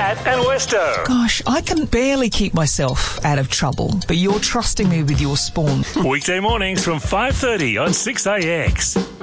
Kat and Westo. Gosh, I can barely keep myself out of trouble, but you're trusting me with your spawn. Weekday mornings from 5:30 on 6AX.